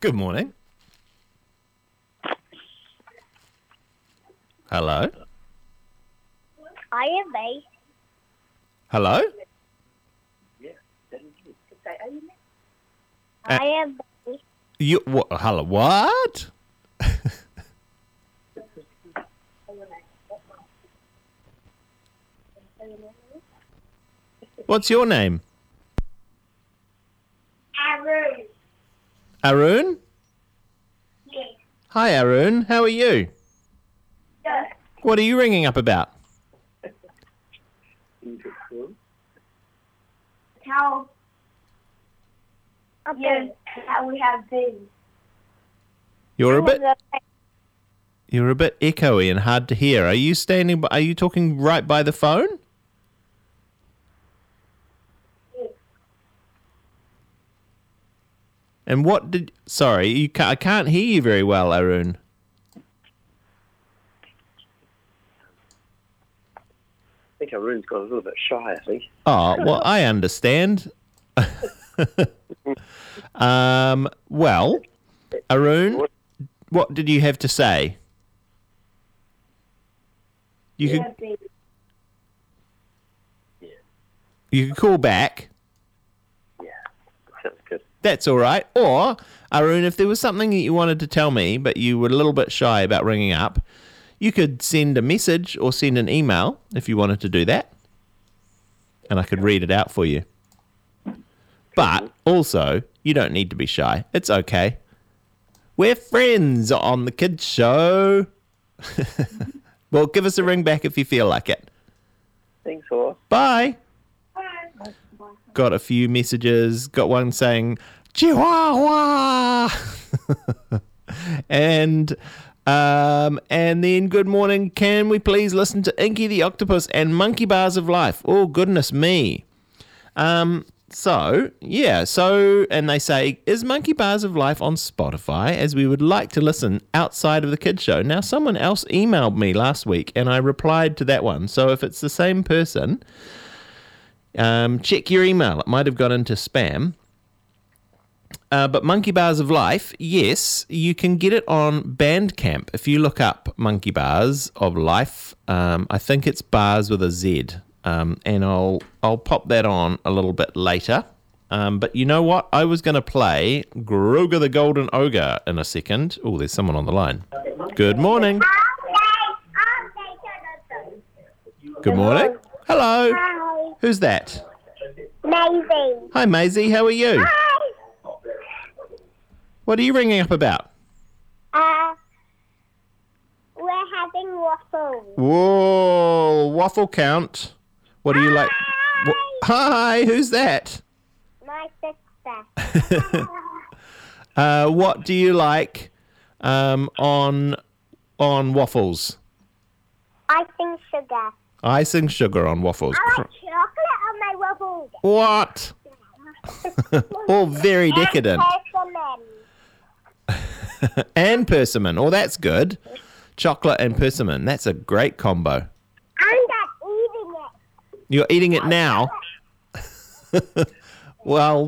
Good morning. Hello? I am me. Hello? I am me. You what? Hello? What? What's your name? Arun. Arun? Yes. Hi, Arun. How are you? Good. What are you ringing up about? How? Okay. How we have been. You're a bit echoey and hard to hear. Are you are you talking right by the phone? And sorry, I can't hear you very well, Arun. I think Arun's got a little bit shy, I think. Oh, well, I understand. Well, Arun, what did you have to say? You could call back. Yeah, sounds good. That's all right. Or, Arun, if there was something that you wanted to tell me, but you were a little bit shy about ringing up, you could send a message or send an email if you wanted to do that. And I could read it out for you. But also, you don't need to be shy. It's okay. We're friends on the Kids Show. Well, give us a ring back if you feel like it. Thanks, all. Bye. Got a few messages. Got one saying, Chihuahua. and then, good morning. Can we please listen to Inky the Octopus and Monkey Bars of Life? Oh, goodness me. And they say, is Monkey Bars of Life on Spotify, as we would like to listen outside of the Kids Show? Now, someone else emailed me last week, and I replied to that one. So if it's the same person, check your email. It might have gone into spam. But Monkey Bars of Life, yes, you can get it on Bandcamp. If you look up Monkey Bars of Life, I think it's bars with a Z. And I'll pop that on a little bit later. But you know what? I was going to play Groger the Golden Ogre in a second. Oh, there's someone on the line. Good morning. Good morning. Hello. Hi. Who's that? Maisie. Hi, Maisie. How are you? Hi. What are you ringing up about? We're having waffles. Whoa, waffle count. What do you like? Hi, who's that? My sister. What do you like on waffles? Icing sugar. Icing sugar on waffles. I like chocolate on my waffles. What? All very decadent. And persimmon. Oh, that's good. Chocolate and persimmon. That's a great combo. I'm not eating it. You're eating it now? Well,